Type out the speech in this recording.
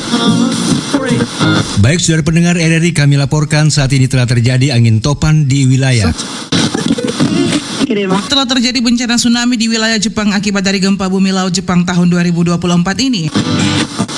Baik, saudara pendengar RRI, kami laporkan saat ini telah terjadi angin topan di wilayah. Telah terjadi bencana tsunami di wilayah Jepang akibat dari gempa bumi laut Jepang tahun 2024 ini.